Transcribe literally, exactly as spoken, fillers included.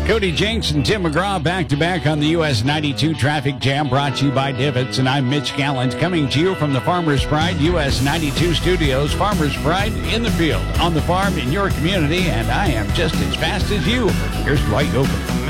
Cody Jenks and Tim McGraw back-to-back on the U S ninety-two Traffic Jam, brought to you by Divots. And I'm Mitch Gallant, coming to you from the Farmers Pride U S ninety-two studios. Farmers Pride in the field, on the farm, in your community, and I am just as fast as you. Here's Dwight Yoakam.